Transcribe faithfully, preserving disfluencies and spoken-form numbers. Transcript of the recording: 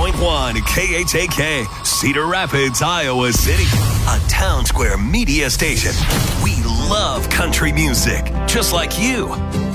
point one K H A K, Cedar Rapids, Iowa City. A Town Square media station. We love country music, just like you.